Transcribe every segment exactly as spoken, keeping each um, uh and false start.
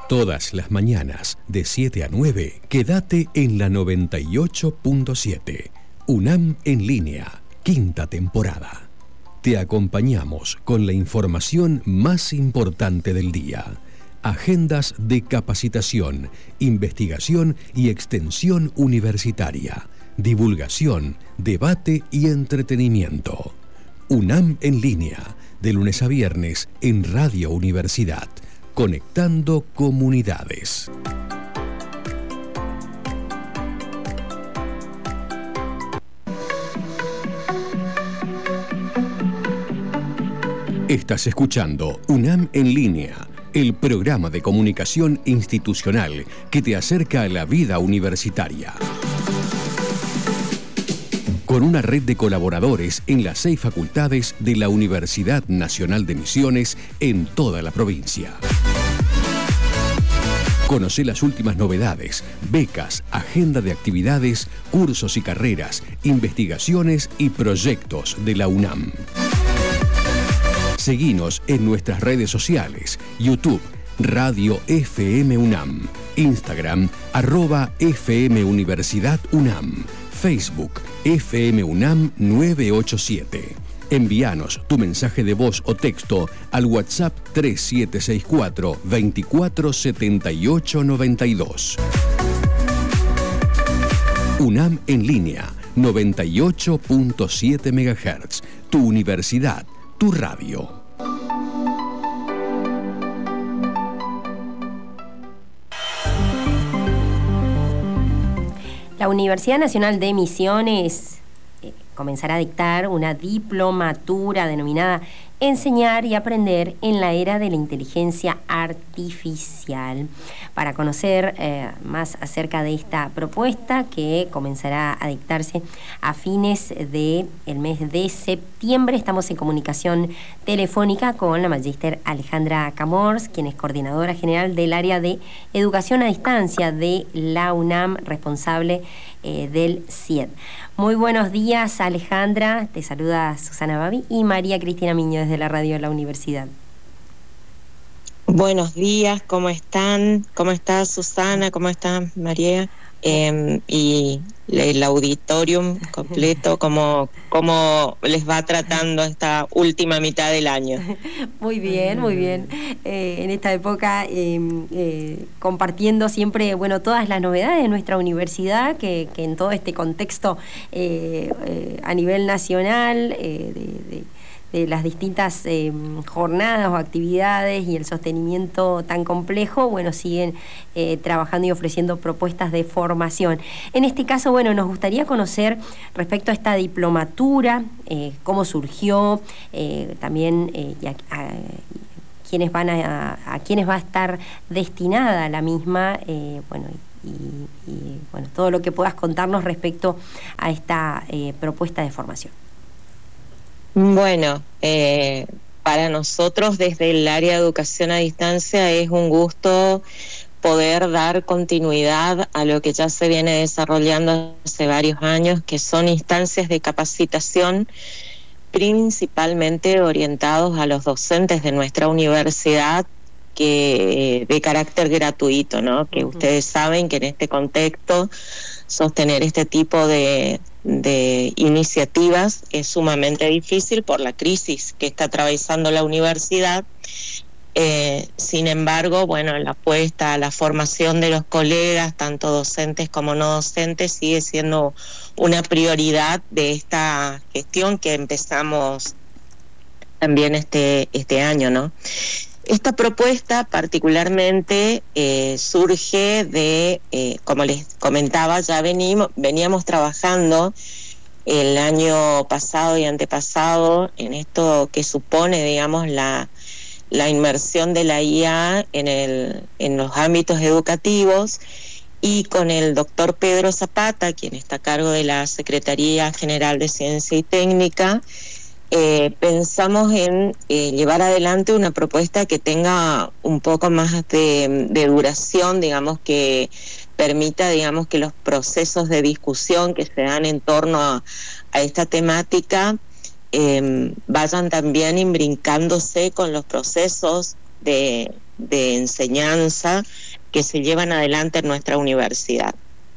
Todas las mañanas, de siete a nueve, quédate en la noventa y ocho punto siete. UNAM en línea, quinta temporada. Te acompañamos con la información más importante del día. Agendas de capacitación, investigación y extensión universitaria, divulgación, debate y entretenimiento. UNAM en línea, de lunes a viernes en Radio Universidad. Conectando comunidades. Estás escuchando UNAM en línea, el programa de comunicación institucional que te acerca a la vida universitaria. Con una red de colaboradores en las seis facultades de la Universidad Nacional de Misiones en toda la provincia. Conoce las últimas novedades, becas, agenda de actividades, cursos y carreras, investigaciones y proyectos de la UNAM. Seguinos en nuestras redes sociales, YouTube, Radio F M UNAM, Instagram, arroba F M Universidad UNAM, Facebook, F M UNAM nueve ocho siete. Envíanos tu mensaje de voz o texto al WhatsApp tres siete seis cuatro, veinticuatro setenta y ocho noventa y dos. UNAM en línea, noventa y ocho punto siete megahertz. Tu universidad, tu radio. La Universidad Nacional de Misiones eh, comenzará a dictar una diplomatura denominada Enseñar y Aprender en la Era de la Inteligencia Artificial. Para conocer eh, más acerca de esta propuesta que comenzará a dictarse a fines del mes de septiembre, estamos en comunicación telefónica con la magíster Alejandra Camors, quien es coordinadora general del área de Educación a Distancia de la UNAM, responsable eh, del C I E D. Muy buenos días, Alejandra. Te saluda Susana Babi y María Cristina Miño desde la radio de la universidad. Buenos días, ¿cómo están? ¿Cómo está Susana? ¿Cómo está María? Eh, y el auditorium completo, ¿cómo, ¿cómo les va tratando esta última mitad del año? Muy bien, muy bien. Eh, en esta época eh, eh, compartiendo siempre, bueno, todas las novedades de nuestra universidad, que, que en todo este contexto eh, eh, a nivel nacional, eh, de, de de las distintas eh, jornadas o actividades y el sostenimiento tan complejo, bueno, siguen eh, trabajando y ofreciendo propuestas de formación. En este caso, bueno, nos gustaría conocer respecto a esta diplomatura, eh, cómo surgió, eh, también eh, y a, a, quiénes van a, a, a quiénes va a estar destinada la misma, eh, bueno, y, y bueno, todo lo que puedas contarnos respecto a esta eh, propuesta de formación. Bueno, eh, para nosotros desde el área de educación a distancia es un gusto poder dar continuidad a lo que ya se viene desarrollando hace varios años, que son instancias de capacitación principalmente orientados a los docentes de nuestra universidad, que de carácter gratuito, ¿no? Que uh-huh. Ustedes saben que en este contexto sostener este tipo de, de iniciativas es sumamente difícil por la crisis que está atravesando la universidad. Eh, sin embargo, bueno, la apuesta a la formación de los colegas, tanto docentes como no docentes, sigue siendo una prioridad de esta gestión que empezamos también este, este año, ¿no? Esta propuesta particularmente eh, surge de, eh, como les comentaba, ya venimos, veníamos trabajando el año pasado y antepasado en esto que supone, digamos, la, la inmersión de la I A en, el, en los ámbitos educativos, y con el doctor Pedro Zapata, quien está a cargo de la Secretaría General de Ciencia y Técnica, Eh, pensamos en eh, llevar adelante una propuesta que tenga un poco más de, de duración, digamos, que permita, digamos, que los procesos de discusión que se dan en torno a, a esta temática eh, vayan también imbrincándose con los procesos de, de enseñanza que se llevan adelante en nuestra universidad.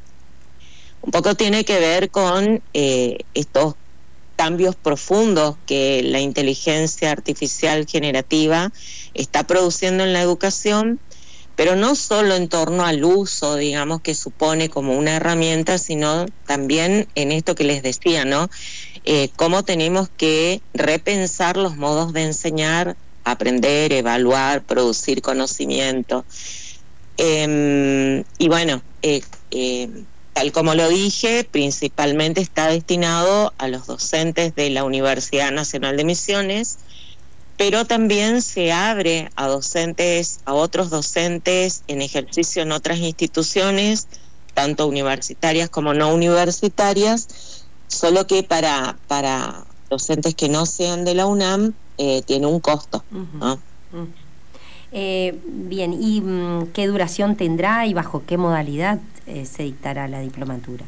Un poco tiene que ver con eh, estos cambios profundos que la inteligencia artificial generativa está produciendo en la educación, pero no solo en torno al uso, digamos, que supone como una herramienta, sino también en esto que les decía, ¿no? Eh, cómo tenemos que repensar los modos de enseñar, aprender, evaluar, producir conocimiento. Eh, y bueno, eh, eh, tal como lo dije, principalmente está destinado a los docentes de la Universidad Nacional de Misiones, pero también se abre a docentes, a otros docentes en ejercicio en otras instituciones, tanto universitarias como no universitarias, solo que para, para docentes que no sean de la UNAM eh, tiene un costo, ¿no? Uh-huh. Uh-huh. Eh, bien, ¿y mm, qué duración tendrá y bajo qué modalidad eh, se dictará la diplomatura?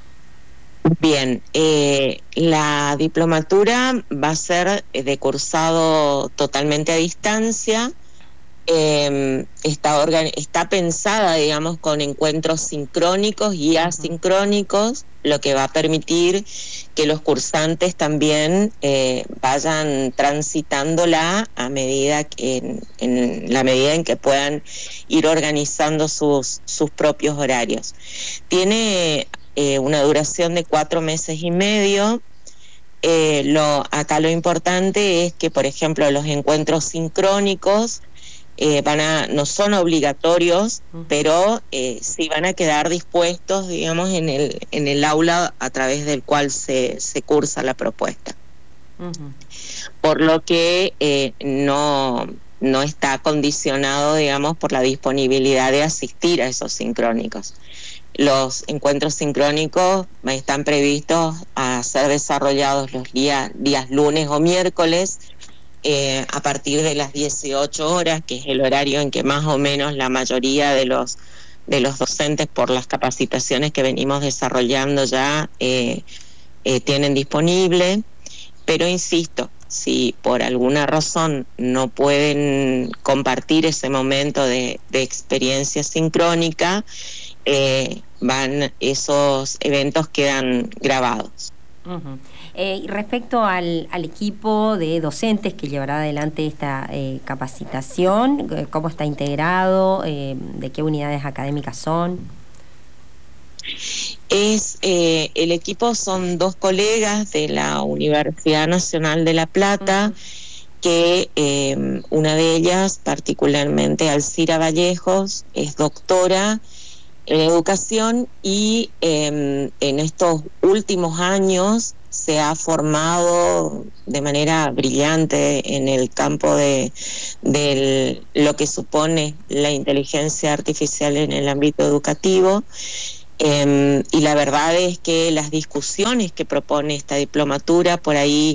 Bien, eh, la diplomatura va a ser de cursado totalmente a distancia. Eh, está, organ- está pensada, digamos, con encuentros sincrónicos y asincrónicos, lo que va a permitir que los cursantes también eh, vayan transitándola a medida que, en, en la medida en que puedan ir organizando sus, sus propios horarios. Tiene eh, una duración de cuatro meses y medio. Eh, lo, acá lo importante es que, por ejemplo, los encuentros sincrónicos Eh, van a, no son obligatorios, uh-huh. pero eh, sí van a quedar dispuestos, digamos, en el, en el aula a través del cual se, se cursa la propuesta. Uh-huh. Por lo que eh, no, no está condicionado, digamos, por la disponibilidad de asistir a esos sincrónicos. Los encuentros sincrónicos están previstos a ser desarrollados los días, días lunes o miércoles, Eh, a partir de las dieciocho horas, que es el horario en que más o menos la mayoría de los de los docentes, por las capacitaciones que venimos desarrollando ya, eh, eh, tienen disponible. Pero insisto, si por alguna razón no pueden compartir ese momento de, de experiencia sincrónica, eh, van esos eventos quedan grabados. Uh-huh. Eh, respecto al, al equipo de docentes que llevará adelante esta eh, capacitación, eh, ¿cómo está integrado? Eh, ¿De qué unidades académicas son? Es eh, el equipo son dos colegas de la Universidad Nacional de La Plata, uh-huh. que eh, una de ellas, particularmente Alcira Vallejos, es doctora en educación y eh, en estos últimos años se ha formado de manera brillante en el campo de, de lo que supone la inteligencia artificial en el ámbito educativo. Eh, y la verdad es que las discusiones que propone esta diplomatura, por ahí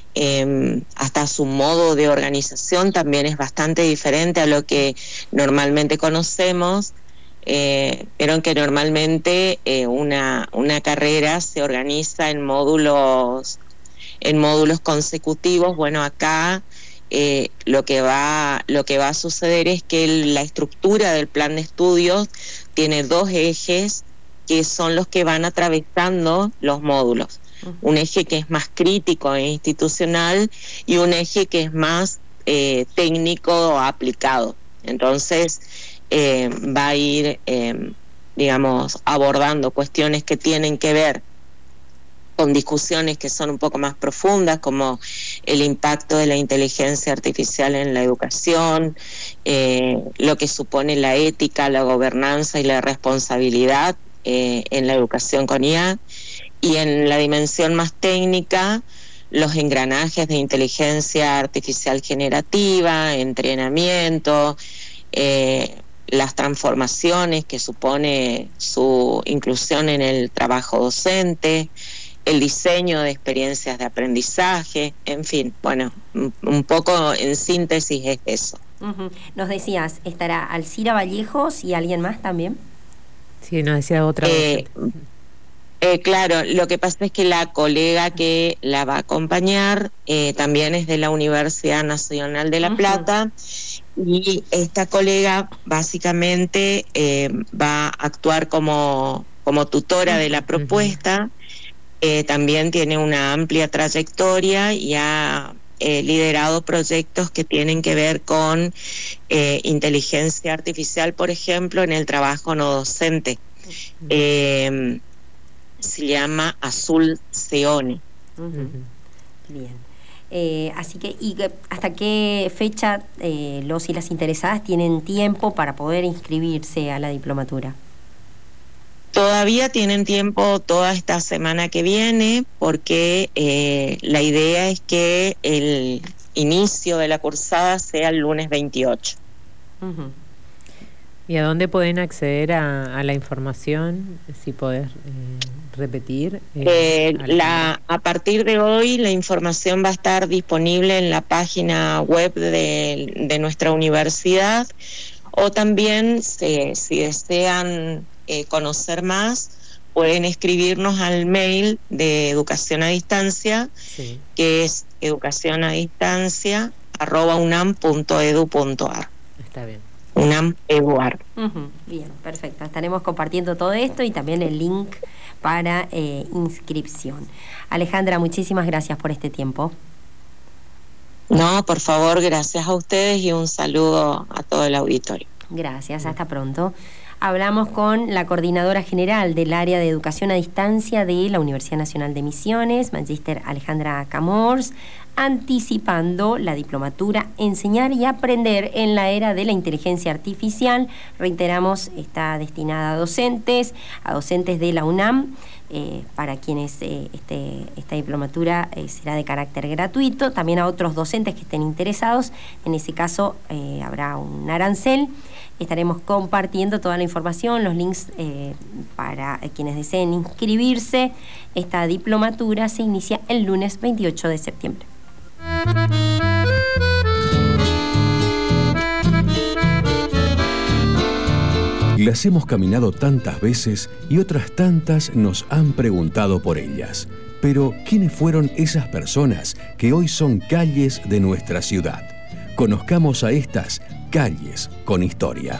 eh, hasta su modo de organización también es bastante diferente a lo que normalmente conocemos. Eh, pero que normalmente eh, una, una carrera se organiza en módulos en módulos consecutivos. Bueno, acá eh, lo que va lo que va a suceder es que el, la estructura del plan de estudios tiene dos ejes que son los que van atravesando los módulos. Uh-huh. Un eje que es más crítico e institucional y un eje que es más eh, técnico o aplicado. Entonces Eh, va a ir, eh, digamos, abordando cuestiones que tienen que ver con discusiones que son un poco más profundas, como el impacto de la inteligencia artificial en la educación, eh, lo que supone la ética, la gobernanza y la responsabilidad eh, en la educación con I A, y en la dimensión más técnica, los engranajes de inteligencia artificial generativa, entrenamiento, eh, las transformaciones que supone su inclusión en el trabajo docente, el diseño de experiencias de aprendizaje, en fin, bueno, un poco en síntesis es eso. Uh-huh. Nos decías, ¿estará Alcira Vallejos y alguien más también? Sí, nos decía otra. Eh, Eh, claro, lo que pasa es que la colega que la va a acompañar eh, también es de la Universidad Nacional de La Plata, uh-huh. y esta colega básicamente eh, va a actuar como, como tutora uh-huh. de la propuesta. Uh-huh. Eh, también tiene una amplia trayectoria y ha eh, liderado proyectos que tienen que ver con eh, inteligencia artificial, por ejemplo, en el trabajo no docente. Uh-huh. Eh, se llama Azul Seone. Uh-huh. Bien. Eh, así que, ¿y hasta qué fecha eh, los y las interesadas tienen tiempo para poder inscribirse a la diplomatura? Todavía tienen tiempo toda esta semana que viene, porque eh, la idea es que el inicio de la cursada sea el lunes veintiocho. Uh-huh. ¿Y a dónde pueden acceder a, a la información? Si podés eh, repetir. Eh, eh, la, a partir de hoy la información va a estar disponible en la página web de, de nuestra universidad, o también si, si desean eh, conocer más, pueden escribirnos al mail de Educación a Distancia, sí. que es educación a distancia arroba unam punto edu punto ar. Está bien. UNAM Eduard. Uh-huh. Bien, perfecto. Estaremos compartiendo todo esto y también el link para eh, inscripción. Alejandra, muchísimas gracias por este tiempo. No, por favor, gracias a ustedes y un saludo a todo el auditorio. Gracias, hasta pronto. Hablamos con la coordinadora general del área de educación a distancia de la Universidad Nacional de Misiones, Magíster Alejandra Camors, anticipando la diplomatura Enseñar y Aprender en la Era de la Inteligencia Artificial. Reiteramos, está destinada a docentes, a docentes de la UNAM, eh, para quienes eh, este, esta diplomatura eh, será de carácter gratuito, también a otros docentes que estén interesados. En ese caso eh, habrá un arancel. Estaremos compartiendo toda la información, los links eh, para quienes deseen inscribirse. Esta diplomatura se inicia el lunes veintiocho de septiembre. Las hemos caminado tantas veces y otras tantas nos han preguntado por ellas. Pero, ¿quiénes fueron esas personas que hoy son calles de nuestra ciudad? Conozcamos a estas calles con historia.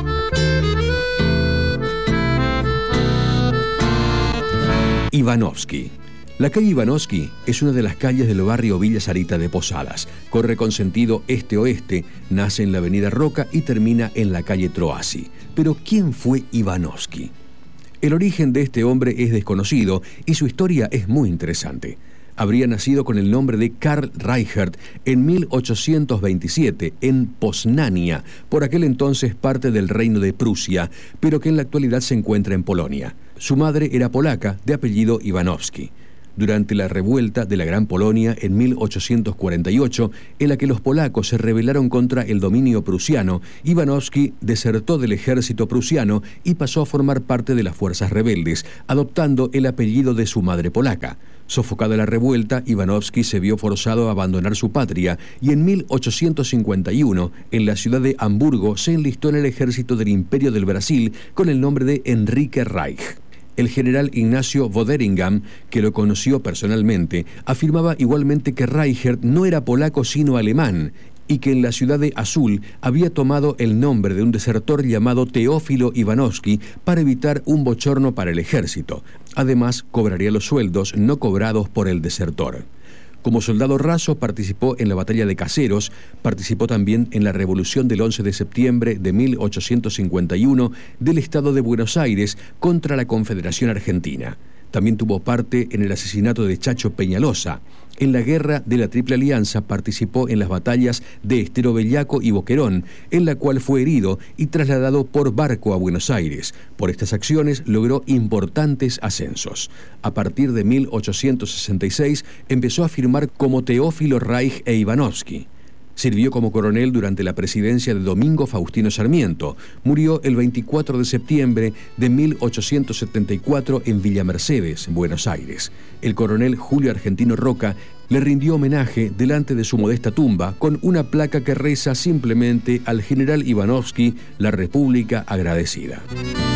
Ivanovsky. La calle Ivanovsky es una de las calles del barrio Villa Sarita de Posadas. Corre con sentido este-oeste, nace en la avenida Roca y termina en la calle Troasi. Pero ¿quién fue Ivanovsky? El origen de este hombre es desconocido y su historia es muy interesante. Habría nacido con el nombre de Karl Reichert en mil ochocientos veintisiete en Poznania, por aquel entonces parte del Reino de Prusia, pero que en la actualidad se encuentra en Polonia. Su madre era polaca, de apellido Ivanovsky. Durante la revuelta de la Gran Polonia en mil ochocientos cuarenta y ocho, en la que los polacos se rebelaron contra el dominio prusiano, Ivanovsky desertó del ejército prusiano y pasó a formar parte de las fuerzas rebeldes, adoptando el apellido de su madre polaca. Sofocada la revuelta, Ivanovsky se vio forzado a abandonar su patria y en mil ochocientos cincuenta y uno, en la ciudad de Hamburgo, se enlistó en el ejército del Imperio del Brasil con el nombre de Enrique Reich. El general Ignacio Voderingam, que lo conoció personalmente, afirmaba igualmente que Reichert no era polaco sino alemán y que en la ciudad de Azul había tomado el nombre de un desertor llamado Teófilo Ivanovsky para evitar un bochorno para el ejército. Además, cobraría los sueldos no cobrados por el desertor. Como soldado raso participó en la batalla de Caseros, participó también en la revolución del once de septiembre de mil ochocientos cincuenta y uno del estado de Buenos Aires contra la Confederación Argentina. También tuvo parte en el asesinato de Chacho Peñalosa. En la guerra de la Triple Alianza participó en las batallas de Estero Bellaco y Boquerón, en la cual fue herido y trasladado por barco a Buenos Aires. Por estas acciones logró importantes ascensos. A partir de mil ochocientos sesenta y seis empezó a firmar como Teófilo Reich e Ivanovsky. Sirvió como coronel durante la presidencia de Domingo Faustino Sarmiento. Murió el veinticuatro de septiembre de mil ochocientos setenta y cuatro en Villa Mercedes, Buenos Aires. El coronel Julio Argentino Roca le rindió homenaje delante de su modesta tumba con una placa que reza simplemente al general Ivanovsky, la República agradecida.